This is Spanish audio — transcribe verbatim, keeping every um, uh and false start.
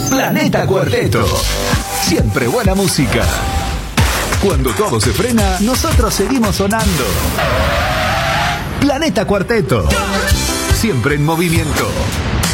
Planeta Cuarteto. Siempre buena música. Cuando todo se frena, nosotros seguimos sonando. Planeta Cuarteto. Siempre en movimiento.